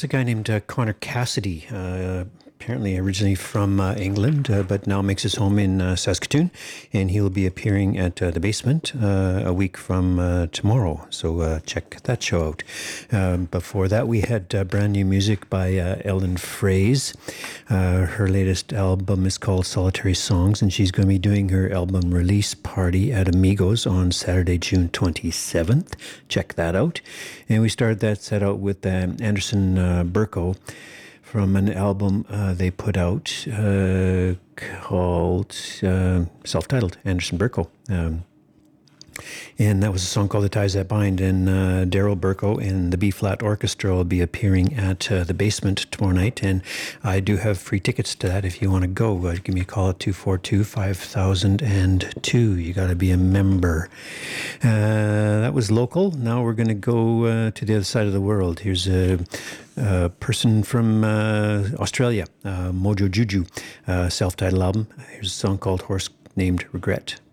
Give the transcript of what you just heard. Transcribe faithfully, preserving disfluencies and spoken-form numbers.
that's a guy named uh, Connor Cassidy. Uh, apparently originally from uh, England, uh, but now makes his home in uh, Saskatoon, and he'll be appearing at uh, the Basement uh, a week from uh, tomorrow. So uh, check that show out. Um, before that, we had uh, brand new music by uh, Ellen Fraze. Uh, her latest album is called Solitary Songs, and she's going to be doing her album release party at Amigos on Saturday, June twenty-seventh. Check that out. And we started that set out with um, Anderson uh, Burko from an album uh, they put out uh, called uh, self-titled Anderson Burko. Um, and that was a song called The Ties That Bind. And uh, Daryl Burko and the B-Flat Orchestra will be appearing at uh, the Basement tomorrow night. And I do have free tickets to that if you want to go. Uh, give me a call at two four two, five thousand two. You got to be a member. Uh, that was local. Now we're going to go uh, to the other side of the world. Here's a, a person from uh, Australia, uh, Mojo Juju, uh, self-titled album. Here's a song called Horse Named Regret.